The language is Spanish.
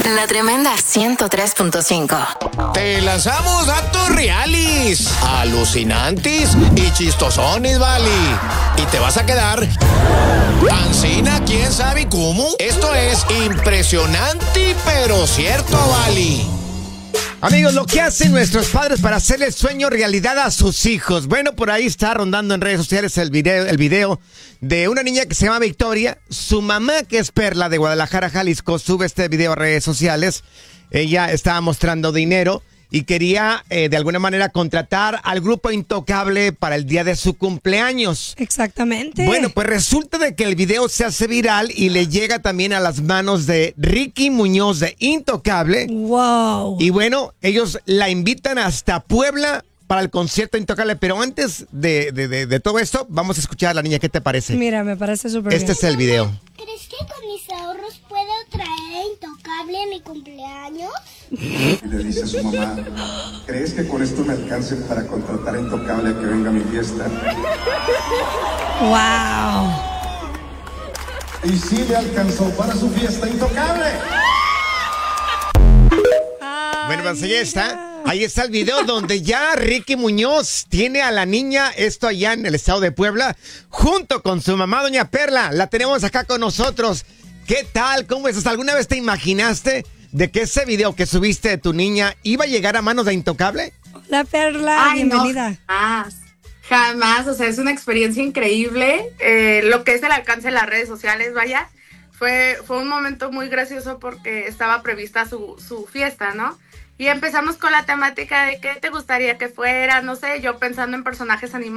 La Tremenda 103.5. Te lanzamos datos reales, alucinantes y chistosones, vale. Y te vas a quedar pancina, quién sabe cómo. Esto es impresionante, pero cierto, vale. Amigos, lo que hacen nuestros padres para hacerle el sueño realidad a sus hijos. Bueno, por ahí está rondando en redes sociales el video de una niña que se llama Victoria. Su mamá, que es Perla de Guadalajara, Jalisco, sube este video a redes sociales. Ella estaba mostrando dinero y quería de alguna manera contratar al grupo Intocable para el día de su cumpleaños. Exactamente. Bueno, pues resulta de que el video se hace viral y le llega también a las manos de Ricky Muñoz de Intocable. Wow. Y bueno, ellos la invitan hasta Puebla para el concierto Intocable. Pero antes de todo esto, vamos a escuchar a la niña. ¿Qué te parece? Mira, me parece súper bien. Este es el video. ¿Crees que con mis ahorros puedo traer a Intocable a mi cumpleaños? Y le dice a su mamá, ¿crees que con esto me alcance para contratar a Intocable a que venga a mi fiesta? Wow. Y sí le alcanzó para su fiesta Intocable. Bueno, pues ahí está. Ahí está el video donde ya Ricky Muñoz tiene a la niña, esto allá en el estado de Puebla, junto con su mamá, doña Perla. La tenemos acá con nosotros. ¿Qué tal? ¿Cómo estás? ¿Alguna vez te imaginaste de que ese video que subiste de tu niña iba a llegar a manos de Intocable? Hola, Perla. Bienvenida. No, jamás. O sea, es una experiencia increíble. Lo que es el alcance de las redes sociales, vaya, fue un momento muy gracioso porque estaba prevista su fiesta, ¿no? Y empezamos con la temática de qué te gustaría que fuera, no sé, yo pensando en personajes animados.